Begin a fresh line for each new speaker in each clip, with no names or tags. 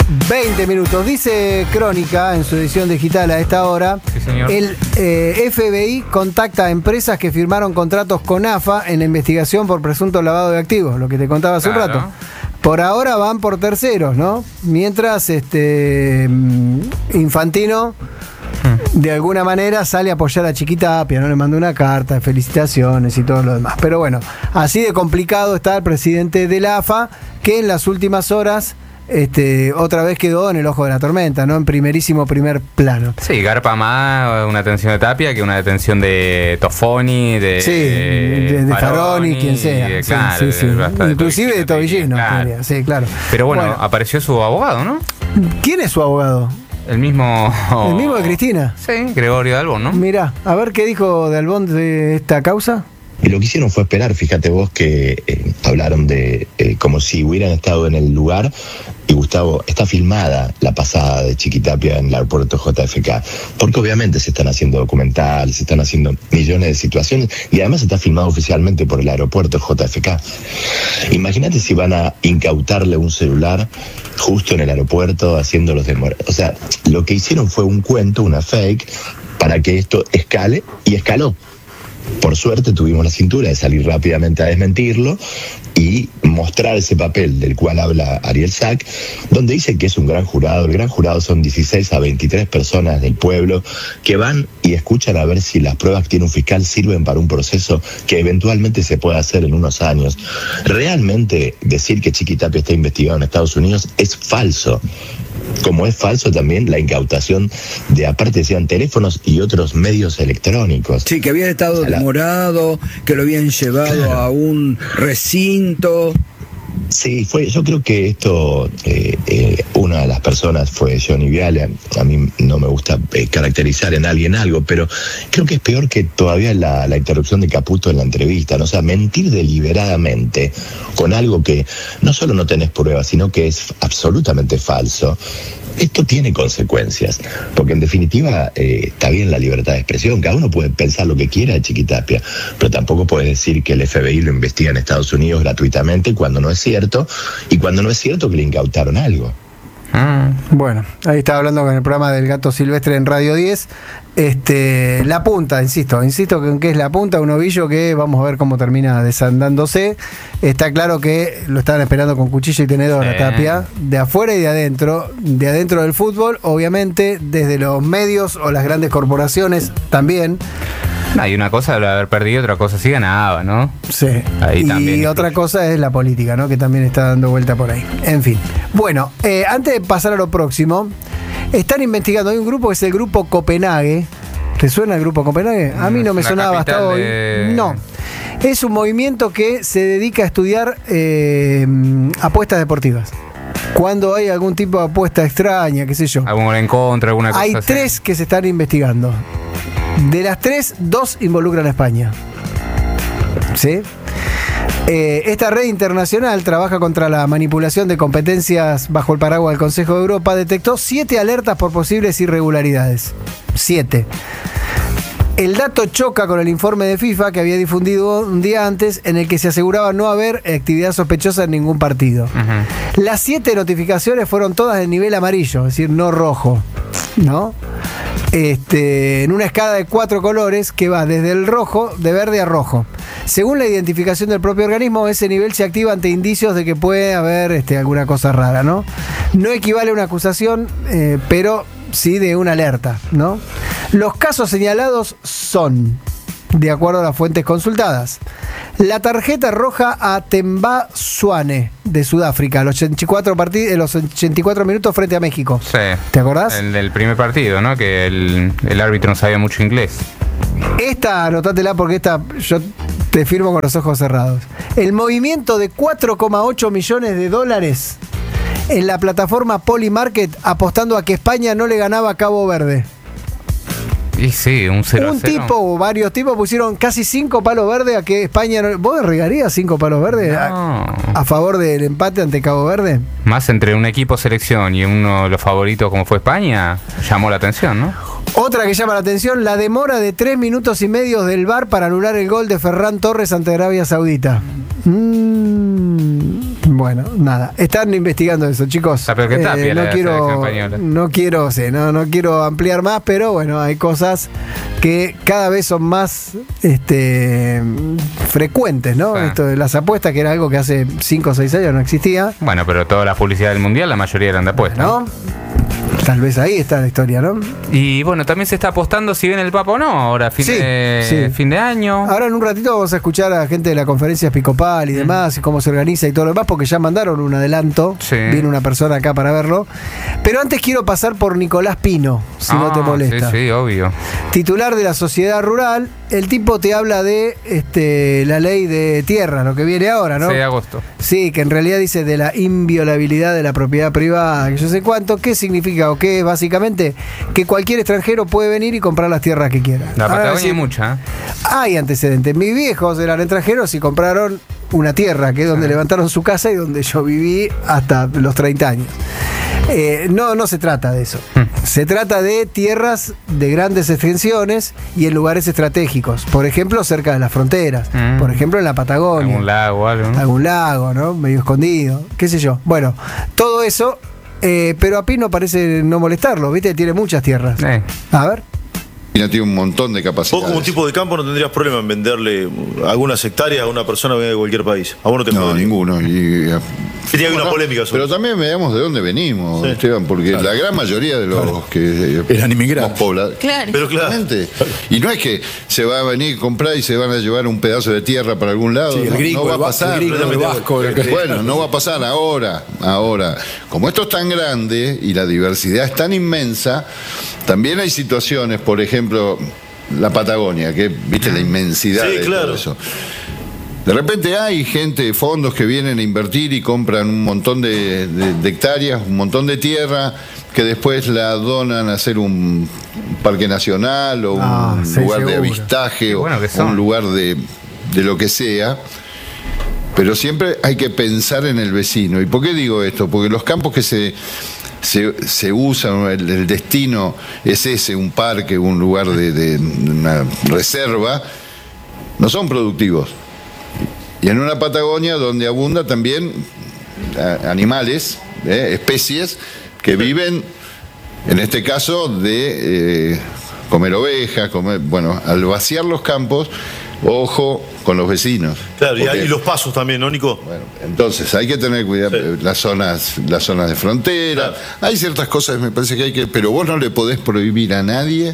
20 minutos. Dice Crónica en su edición digital a esta hora.
Sí, señor.
El FBI contacta a empresas que firmaron contratos con AFA en la investigación por presunto lavado de activos, lo que te contaba hace un rato. Por ahora van por terceros, ¿no? Mientras Infantino de alguna manera sale a apoyar a Chiquita Apia, ¿no? Le mandó una carta de felicitaciones y todo lo demás. Pero bueno, así de complicado está el presidente de la AFA, que en las últimas horas otra vez quedó en el ojo de la tormenta, ¿no? En primerísimo primer plano.
Sí, garpa más una detención de Tapia que una detención de Toffoni, de
Faroni, quien sea.
Claro,
sí. Inclusive de Tobillino.
Claro.
Sí, claro.
Pero bueno, apareció su abogado, ¿no?
¿Quién es su abogado?
El mismo
de Cristina.
Sí, Gregorio de Albón, ¿no?
Mirá, a ver qué dijo de Albón de esta causa.
Y lo que hicieron fue esperar, fíjate vos que hablaron de como si hubieran estado en el lugar. Y Gustavo, está filmada la pasada de Chiquitapia en el aeropuerto JFK, porque obviamente se están haciendo documentales, se están haciendo millones de situaciones, y además está filmado oficialmente por el aeropuerto JFK. Imagínate si van a incautarle un celular justo en el aeropuerto, haciéndolos demorar. O sea, lo que hicieron fue un cuento, una fake, para que esto escale, y escaló. Por suerte tuvimos la cintura de salir rápidamente a desmentirlo y mostrar ese papel del cual habla Ariel Sack, donde dice que es un gran jurado. El gran jurado son 16 a 23 personas del pueblo que van y escuchan a ver si las pruebas que tiene un fiscal sirven para un proceso que eventualmente se pueda hacer en unos años. Realmente decir que Chiquitapia está investigado en Estados Unidos es falso. Como es falso también la incautación de, aparte decían, teléfonos y otros medios electrónicos.
Sí, que había estado demorado, que lo habían llevado a un recinto.
Sí, yo creo que esto, una de las personas fue Johnny Viale. A mí no me gusta caracterizar en alguien algo, pero creo que es peor que todavía la interrupción de Caputo en la entrevista, ¿no? O sea, mentir deliberadamente con algo que no solo no tenés pruebas, sino que es absolutamente falso. Esto tiene consecuencias, porque en definitiva está bien la libertad de expresión, cada uno puede pensar lo que quiera de Chiquitapia, pero tampoco puedes decir que el FBI lo investiga en Estados Unidos gratuitamente cuando no es cierto, y cuando no es cierto que le incautaron algo.
Bueno, ahí estaba hablando con el programa del Gato Silvestre en Radio 10. La punta, insisto que es la punta, un ovillo que vamos a ver cómo termina desandándose. Está claro que lo estaban esperando con cuchillo y tenedor a Tapia, de afuera y de adentro del fútbol, obviamente, desde los medios o las grandes corporaciones también.
Hay una cosa de haber perdido, otra cosa sí ganaba, ¿no?
Sí.
Ahí
y
también
otra cosa es la política, ¿no? Que también está dando vuelta por ahí. En fin. Bueno, antes de pasar a lo próximo, están investigando. Hay un grupo que es el Grupo Copenhague. ¿Te suena el Grupo Copenhague? A mí no me sonaba hasta hoy. No. Es un movimiento que se dedica a estudiar apuestas deportivas. Cuando hay algún tipo de apuesta extraña, qué sé yo.
Algún en contra, alguna cosa
así. Hay 3 que se están investigando. De las 3, 2 involucran a España. ¿Sí? Esta red internacional trabaja contra la manipulación de competencias bajo el paraguas del Consejo de Europa. Detectó 7 alertas por posibles irregularidades. 7. El dato choca con el informe de FIFA que había difundido un día antes, en el que se aseguraba no haber actividad sospechosa en ningún partido. Las 7 notificaciones fueron todas de nivel amarillo, es decir, no rojo, ¿no? En una escala de 4 colores que va desde el rojo, de verde a rojo. Según la identificación del propio organismo, ese nivel se activa ante indicios de que puede haber alguna cosa rara, ¿no? No equivale a una acusación, pero sí de una alerta, ¿no? Los casos señalados son, de acuerdo a las fuentes consultadas, la tarjeta roja a Temba Swane de Sudáfrica, los 84 minutos frente a México.
Sí.
¿Te acordás?
El del primer partido, ¿no? Que el árbitro no sabía mucho inglés.
Esta, anotátela porque yo te firmo con los ojos cerrados. El movimiento de 4,8 millones de dólares en la plataforma Polymarket, apostando a que España no le ganaba a Cabo Verde.
Y sí, un 0-0.
Un tipo o varios tipos pusieron casi 5 palos verdes a que España no... ¿Vos regarías 5 palos verdes
No.
a favor del empate ante Cabo Verde?
Más entre un equipo selección y uno de los favoritos como fue España, llamó la atención, ¿no?
Otra que llama la atención, la demora de 3 minutos y medio del VAR para anular el gol de Ferran Torres ante Arabia Saudita. Bueno, nada, están investigando eso, chicos.
Está peor que Tapia, la selección española.
No quiero ampliar más, pero bueno, hay cosas que cada vez son más frecuentes, ¿no?
Ah.
Esto de las apuestas, que era algo que hace 5 o 6 años no existía,
Bueno, pero toda la publicidad del Mundial, la mayoría eran de apuestas.
¿no? Tal vez ahí está la historia, ¿no?
Y bueno, también se está apostando si viene el Papa o no, ahora fin de año.
Ahora en un ratito vamos a escuchar a gente de la conferencia episcopal y demás, y cómo se organiza y todo lo demás, porque ya mandaron un adelanto.
Sí.
Viene una persona acá para verlo. Pero antes quiero pasar por Nicolás Pino, si no te molesta.
Sí, obvio.
Titular de la Sociedad Rural. El tipo te habla de la ley de tierra, lo que viene ahora, ¿no?
6 de agosto.
Sí, que en realidad dice de la inviolabilidad de la propiedad privada, que yo sé cuánto. ¿Qué significa o qué es? Básicamente que cualquier extranjero puede venir y comprar las tierras que quiera.
La
Ahora,
Patagonia
sí,
hay mucha, ¿eh?
hay antecedentes. Mis viejos eran extranjeros y compraron una tierra, que es donde levantaron su casa y donde yo viví hasta los 30 años. No se trata de eso. Se trata de tierras de grandes extensiones y en lugares estratégicos. Por ejemplo, cerca de las fronteras. Por ejemplo, en la Patagonia.
Algún lago o algo, ¿no?
Algún lago, ¿no? Medio escondido. Qué sé yo. Bueno, todo eso. Pero a Pino parece no molestarlo, ¿viste? Tiene muchas tierras. A ver.
Tiene un montón de capacidades.
Vos como tipo de campo no tendrías problema en venderle algunas hectáreas a una persona que viene de cualquier país. A vos no te
No,
joden.
ninguno.
Tiene una polémica sobre
Pero también veamos de dónde venimos,
Sí.
Esteban, porque la gran mayoría de los que
Eran inmigrantes.
hemos poblado.
Claro.
Pero claro.
Exactamente. Y no es que se va a venir a comprar y se van a llevar un pedazo de tierra para algún lado.
Sí, el
No,
gringo,
no va a
el
pasar.
gringo, el vasco.
Bueno, no va a pasar ahora. Como esto es tan grande y la diversidad es tan inmensa, también hay situaciones, por ejemplo, la Patagonia, que viste la inmensidad
Sí,
de
claro.
todo eso. De repente hay gente, fondos que vienen a invertir y compran un montón de hectáreas, un montón de tierra, que después la donan a hacer un parque nacional o un
sí,
lugar de
seguro.
avistaje o
bueno que son.
un lugar de lo que sea. Pero siempre hay que pensar en el vecino. ¿Y por qué digo esto? Porque los campos que se usan, el destino es ese, un parque, un lugar de una reserva, no son productivos. Y en una Patagonia donde abunda también animales, especies que viven, en este caso, de comer ovejas, al vaciar los campos, ojo con los vecinos.
Claro,
Porque-
y los pasos también, ¿no, Nico?
bueno, entonces hay que tener cuidado,
Sí.
las zonas de frontera,
Claro.
hay ciertas cosas, me parece que hay que, pero vos no le podés prohibir a nadie,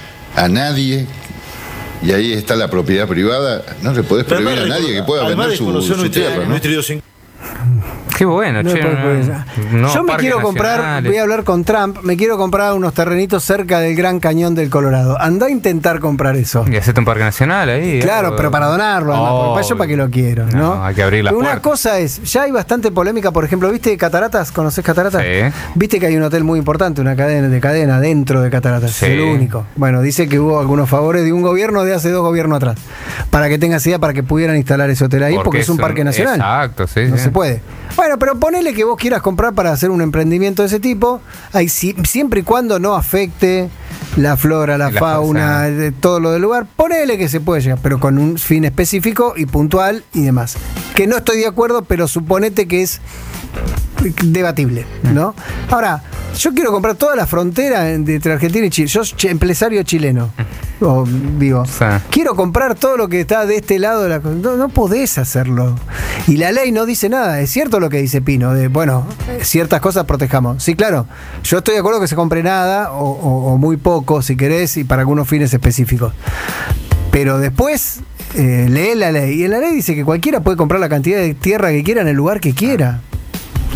y ahí está la propiedad privada, no le podés
Pero
prohibir a
además
nadie que pueda
además
vender
desconocer
su tierra, ¿no?
nuestra idiosincrasia.
Qué bueno,
No,
che. No,
yo me
parques
quiero comprar,
nacionales.
voy a hablar con Trump, me quiero comprar unos terrenitos cerca del Gran Cañón del Colorado. Anda a intentar comprar eso.
Y hacerte un parque nacional ahí.
Claro,
algo.
pero para donarlo, además, porque para yo para qué lo quiero, ¿no?
No, hay que abrir las
Pero una
puertas.
cosa es, ya hay bastante polémica, por ejemplo, ¿viste Cataratas? ¿Conocés Cataratas?
Sí.
Viste que hay un hotel muy importante, una cadena dentro de Cataratas,
Sí.
es el único. Bueno, dice que hubo algunos favores de un gobierno de hace 2 gobiernos atrás, para que tengas idea, para que pudieran instalar ese hotel ahí, porque es un parque nacional.
Exacto, sí.
No
sí.
se puede. Bueno, pero ponele que vos quieras comprar para hacer un emprendimiento de ese tipo, ahí siempre y cuando no afecte la flora, la fauna, todo lo del lugar, ponele que se puede llegar, pero con un fin específico y puntual y demás. Que no estoy de acuerdo, pero suponete que es debatible, ¿no? Ahora, yo quiero comprar toda la frontera entre Argentina y Chile. Yo soy empresario chileno.
Sí.
Quiero comprar todo lo que está de este lado de la... No podés hacerlo. Y la ley no dice nada. Es cierto lo que dice Pino, de, bueno, ciertas cosas protejamos. Sí, claro, yo estoy de acuerdo que se compre nada o muy poco, si querés, y para algunos fines específicos. Pero después lee la ley. Y en la ley dice que cualquiera puede comprar la cantidad de tierra que quiera en el lugar que quiera.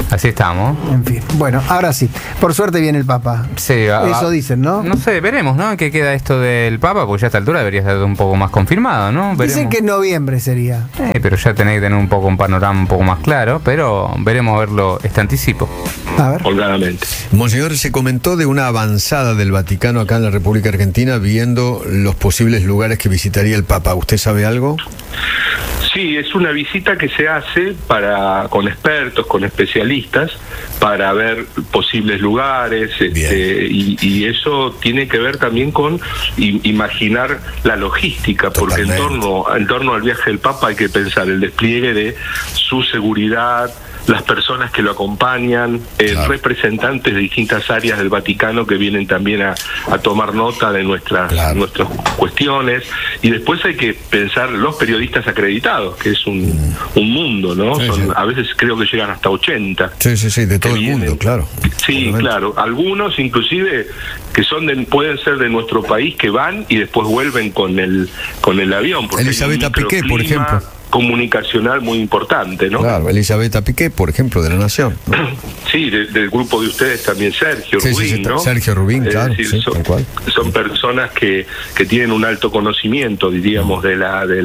Así estamos.
En fin, bueno, ahora sí. Por suerte viene el Papa.
Sí,
eso dicen, ¿no?
No sé, veremos, ¿no? ¿Qué queda esto del Papa? Porque ya a esta altura debería estar un poco más confirmado, ¿no? Veremos.
Dicen que en noviembre sería.
Pero ya tenéis que tener un panorama un poco más claro, pero veremos verlo este anticipo.
A ver.
Holgadamente.
Monseñor, se comentó de una avanzada del Vaticano acá en la República Argentina viendo los posibles lugares que visitaría el Papa. ¿Usted sabe algo?
Sí, es una visita que se hace con expertos, con especialistas, para ver posibles lugares, y eso tiene que ver también con imaginar la logística, porque en torno al viaje del Papa hay que pensar el despliegue de su seguridad, las personas que lo acompañan, representantes de distintas áreas del Vaticano que vienen también a tomar nota de nuestras cuestiones, y después hay que pensar los periodistas acreditados, que es un mundo, ¿no? A veces creo que llegan hasta 80.
Sí, de todo el mundo, claro.
Sí, obviamente. Claro, algunos inclusive que pueden ser de nuestro país, que van y después vuelven con el avión.
Elisabetta Piqué, por ejemplo.
Comunicacional muy importante, ¿no?
Claro, Elisabetta Piqué, por ejemplo, de La Nación, ¿no?
Sí, del grupo de ustedes también Sergio Rubín, ¿no?
Sergio Rubín, claro.
Decir, son personas que tienen un alto conocimiento, diríamos, de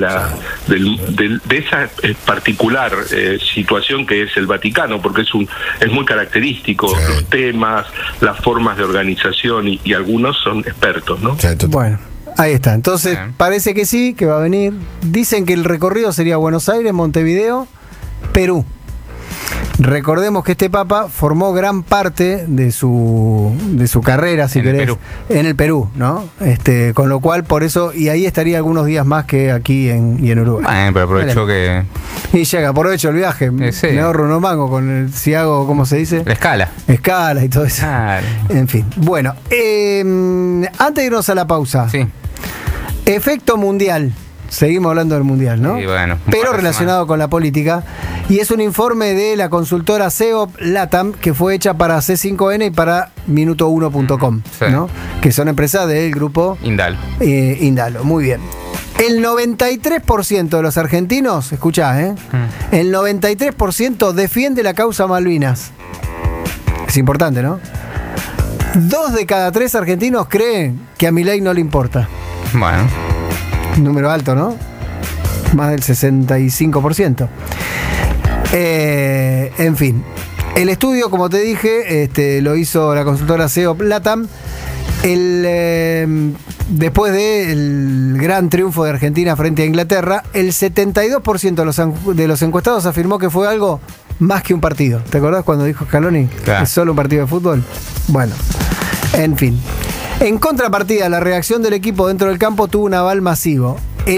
esa particular situación que es el Vaticano, porque es muy característico, los temas, las formas de organización, y algunos son expertos, ¿no?
Bueno. Ahí está, entonces parece que sí, que va a venir. Dicen que el recorrido sería Buenos Aires, Montevideo, Perú. Recordemos que este Papa formó gran parte de su carrera, si querés, en el Perú, ¿no? Con lo cual, por eso, y ahí estaría algunos días más que aquí y en Uruguay.
Pero aprovecho que...
Y llega, aprovecho el viaje, me ahorro unos mangos si hago, ¿cómo se dice?
La escala
y todo eso. En fin, bueno, antes de irnos a la pausa, efecto mundial. Seguimos hablando del mundial, ¿no?
Sí, bueno,
pero relacionado con la política. Y es un informe de la consultora CEOP LATAM que fue hecha para C5N y para Minuto1.com, ¿no? Que son empresas del grupo
Indalo.
Indalo, muy bien. El 93% de los argentinos, escuchá, el 93% defiende la causa Malvinas. Es importante, ¿no? 2 de cada 3 argentinos creen que a Milei no le importa.
Bueno.
Número alto, ¿no? Más del 65%. En fin. El estudio, como te dije, lo hizo la consultora CEOP LATAM. Después del gran triunfo de Argentina frente a Inglaterra, el 72% de los encuestados afirmó que fue algo más que un partido. ¿Te acordás cuando dijo Scaloni? Claro. ¿Es solo un partido de fútbol? Bueno, en fin. En contrapartida, la reacción del equipo dentro del campo tuvo un aval masivo. El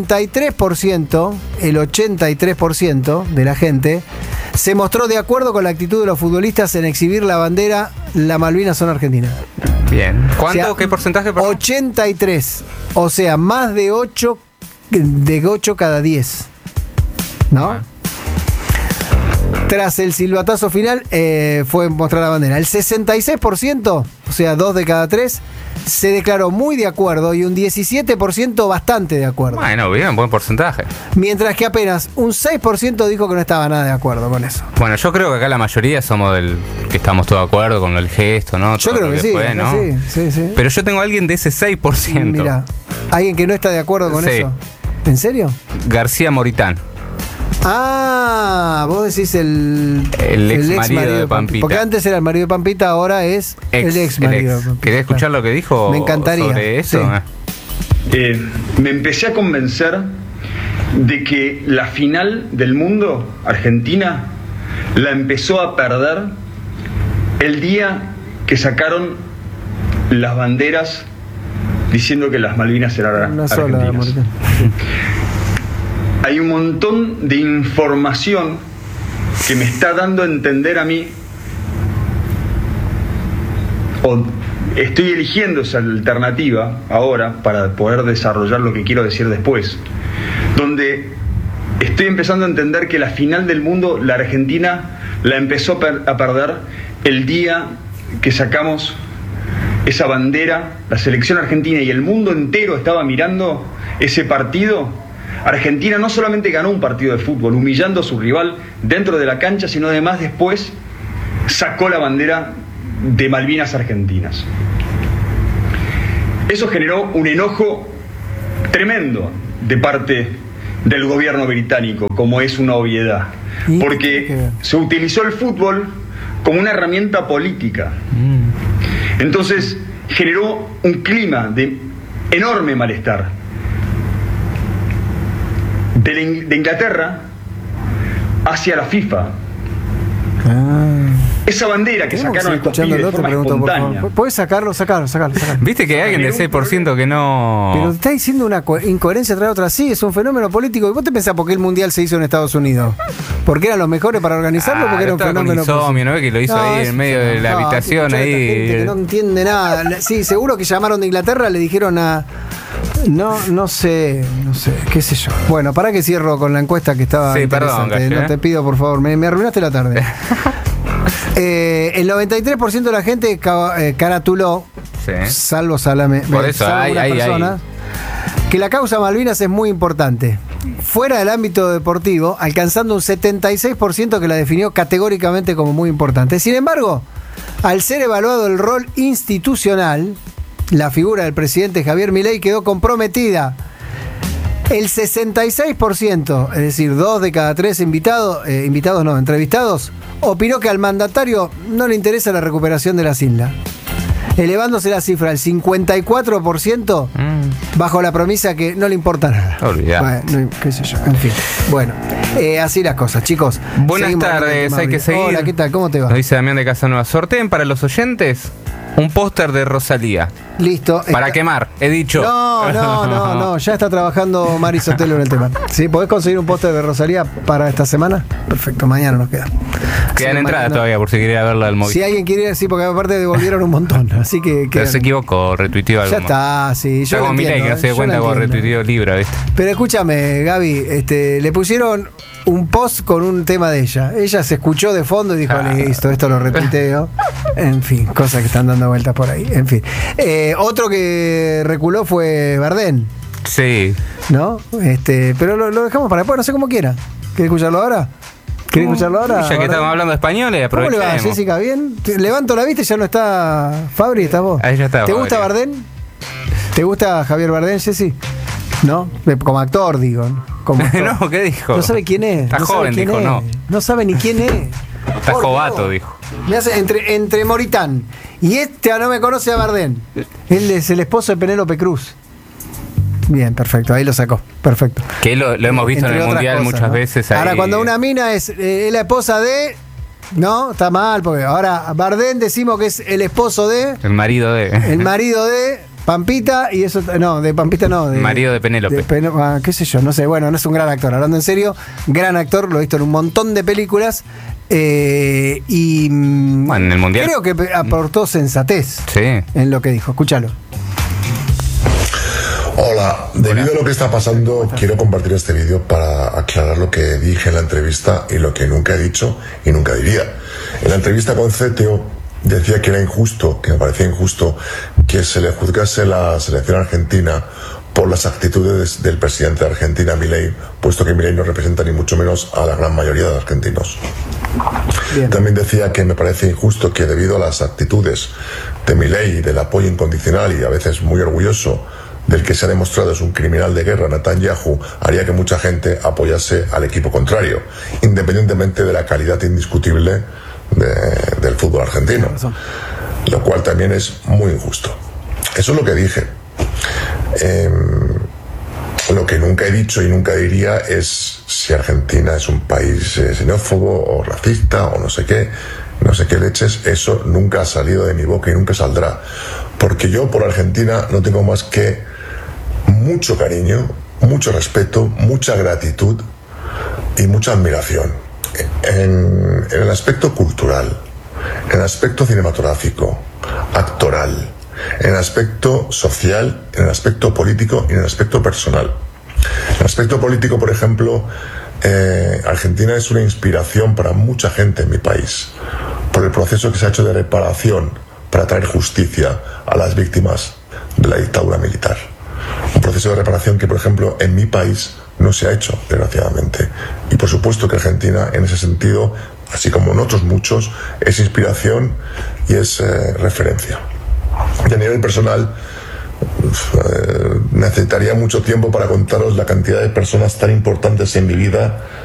83% de la gente se mostró de acuerdo con la actitud de los futbolistas en exhibir la bandera "La Malvinas son argentinas".
Bien. ¿Cuánto?
O sea,
¿Qué porcentaje?
83. O sea, más de 8 cada 10. ¿No? Tras el silbatazo final, fue mostrar la bandera. El 66%, o sea, 2 de cada 3, se declaró muy de acuerdo y un 17% bastante de acuerdo.
Bueno, bien, buen porcentaje.
Mientras que apenas un 6% dijo que no estaba nada de acuerdo con eso.
Bueno, yo creo que acá la mayoría somos que estamos todos de acuerdo con el gesto, ¿no?
Yo creo que sí,
fue, ¿no?
Sí.
Pero yo tengo a alguien de ese 6%.
Mira, alguien que no está de acuerdo con eso. ¿En serio?
García Moritán.
Ah, vos decís el
ex marido de Pampita.
Porque antes era el marido de Pampita, ahora es el ex marido de Pampita.
¿Querés escuchar lo que dijo?
Me encantaría.
Sobre eso.
Sí. Me empecé a convencer de que la final del mundo, Argentina, la empezó a perder el día que sacaron las banderas diciendo que las Malvinas eran argentinas. Hay un montón de información que me está dando a entender a mí, o estoy eligiendo esa alternativa ahora para poder desarrollar lo que quiero decir después, donde estoy empezando a entender que la final del mundo, la Argentina la empezó a perder el día que sacamos esa bandera, la selección argentina, y el mundo entero estaba mirando ese partido. Argentina no solamente ganó un partido de fútbol humillando a su rival dentro de la cancha, sino además después sacó la bandera de Malvinas Argentinas. Eso generó un enojo tremendo de parte del gobierno británico, como es una obviedad, porque se utilizó el fútbol como una herramienta política. Entonces generó un clima de enorme malestar de Inglaterra hacia la FIFA. Esa bandera que sacaron estos pibes de forma espontánea.
¿Puedes sacarlo?
Viste que hay alguien del 6% que no...
Pero te está diciendo una incoherencia tras otra. Sí, es un fenómeno político. ¿Y vos te pensás por qué el Mundial se hizo en Estados Unidos? ¿Porque eran los mejores para organizarlo? Porque era un fenómeno...
¿No ves que lo hizo ahí en medio de la habitación? Ahí
gente que no entiende nada. Sí, seguro que llamaron de Inglaterra, le dijeron a... No sé, qué sé yo. Bueno, para que cierro con la encuesta que estaba interesante. Perdón, no te pido, por favor, me arruinaste la tarde. El 93% de la gente caratuló, salvo Salame,
por eso hay
que la causa Malvinas es muy importante. Fuera del ámbito deportivo, alcanzando un 76% que la definió categóricamente como muy importante. Sin embargo, al ser evaluado el rol institucional, la figura del presidente Javier Milei quedó comprometida. El 66%, es decir, 2 de cada 3 entrevistados, opinó que al mandatario no le interesa la recuperación de las islas, elevándose la cifra al 54% bajo la promesa que no le importa nada. Bueno, qué sé yo, en fin. Bueno, así las cosas, chicos.
Buenas tardes, hay que seguir.
Hola, ¿qué tal? ¿Cómo te va?
Nos dice Damián de Casanova. Sorteen para los oyentes un póster de Rosalía.
Listo.
Para quemar, he dicho.
No, ya está trabajando Mari Sotelo en el tema. ¿Sí? ¿Podés conseguir un póster de Rosalía para esta semana? Perfecto, mañana nos queda.
Quedan entradas todavía por si quería verla del móvil.
Si alguien quiere ir, sí, porque aparte devolvieron un montón. Así que.
Pero se equivocó, retuiteó algo.
Ya está, sí.
Yo como Milei, que no se dio cuenta cuando retuiteó Libra, ¿viste?
Pero escúchame, Gaby, le pusieron un post con un tema de ella. Ella se escuchó de fondo y dijo, listo, esto lo retuiteo. En fin, cosas que están dando vueltas por ahí. En fin. Otro que reculó fue Bardem.
Sí.
¿No? Pero lo dejamos para después, no sé cómo quiera. ¿Querés escucharlo ahora?
Ya que estamos hablando de español, aprovechemos.
¿Cómo le va, Jessica? ¿Bien? Levanto la vista y ya no está Fabri, ¿estás vos?
Ahí ya está.
¿Te gusta Bardem? ¿Te gusta Javier Bardem, Jessy? ¿No? Como actor, digo. Como actor.
No, ¿qué dijo?
No sabe quién es.
Está joven, dijo, no.
No sabe ni quién es.
Está jovato, dijo.
Me hace entre Moritán y no me conoce a Bardem. Él es el esposo de Penélope Cruz. Bien, perfecto, ahí lo sacó. Perfecto.
Que lo hemos visto en el Mundial cosas, muchas veces. Ahí.
Ahora, cuando una mina es la esposa de... No, está mal, porque ahora Bardem decimos que es el esposo de...
El marido de
Pampita, y eso... No, de Pampita no.
Marido de Penélope.
Qué sé yo, no sé. Bueno, no es un gran actor. Hablando en serio, gran actor, lo he visto en un montón de películas. Y...
Bueno, en el Mundial...
Creo que aportó sensatez en lo que dijo. Escúchalo.
Hola, debido a lo que está pasando, quiero compartir este vídeo para aclarar lo que dije en la entrevista y lo que nunca he dicho y nunca diría. En la entrevista con CTO decía que era injusto, que me parecía injusto que se le juzgase la selección argentina por las actitudes del presidente de Argentina, Milei, puesto que Milei no representa ni mucho menos a la gran mayoría de argentinos. Bien. También decía que me parece injusto que debido a las actitudes de Milei y del apoyo incondicional y a veces muy orgulloso del que se ha demostrado es un criminal de guerra, Netanyahu, haría que mucha gente apoyase al equipo contrario, independientemente de la calidad indiscutible del fútbol argentino, lo cual también es muy injusto. Eso es lo que dije. Lo que nunca he dicho y nunca diría es si Argentina es un país xenófobo o racista o no sé qué leches. Eso nunca ha salido de mi boca y nunca saldrá, porque yo por Argentina no tengo más que mucho cariño, mucho respeto, mucha gratitud y mucha admiración en el aspecto cultural, en el aspecto cinematográfico, actoral, en el aspecto social, en el aspecto político y en el aspecto personal. En el aspecto político, por ejemplo, Argentina es una inspiración para mucha gente en mi país, por el proceso que se ha hecho de reparación para traer justicia a las víctimas de la dictadura militar. Un proceso de reparación que, por ejemplo, en mi país no se ha hecho, desgraciadamente. Y por supuesto que Argentina, en ese sentido, así como en otros muchos, es inspiración y es referencia. Y a nivel personal, necesitaría mucho tiempo para contaros la cantidad de personas tan importantes en mi vida